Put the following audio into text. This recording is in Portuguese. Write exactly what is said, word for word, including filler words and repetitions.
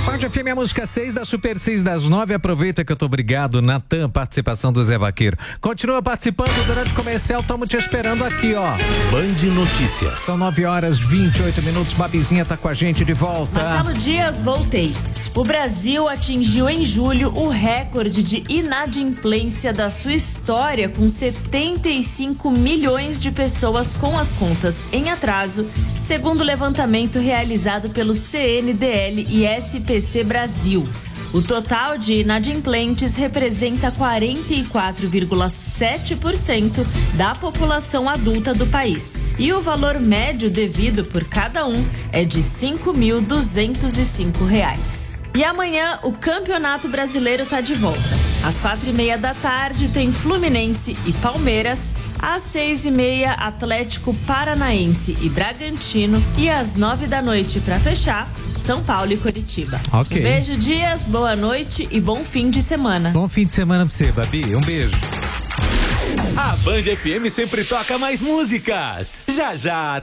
Band F M, a música seis da Super seis das nove. Aproveita que eu tô obrigado, Natan, participação do Zé Vaqueiro. Continua participando durante o comercial, estamos te esperando aqui, ó. Band Notícias. São nove horas e vinte e oito minutos, Babizinha tá com a gente de volta. Marcelo Dias, voltei. O Brasil atingiu em julho o recorde de inadimplência da sua história, com setenta e cinco milhões de pessoas com as contas em atraso, segundo o levantamento realizado pelo C N D L e S P C Brasil. O total de inadimplentes representa quarenta e quatro vírgula sete por cento da população adulta do país. E o valor médio devido por cada um é de cinco mil duzentos e cinco reais. E amanhã o Campeonato Brasileiro está de volta. Às quatro e meia da tarde tem Fluminense e Palmeiras. Às seis e meia, Atlético Paranaense e Bragantino. E às nove da noite, para fechar, São Paulo e Coritiba. Ok. Um beijo, Dias, boa noite e bom fim de semana. Bom fim de semana pra você, Babi. Um beijo. A Band F M sempre toca mais músicas. Já já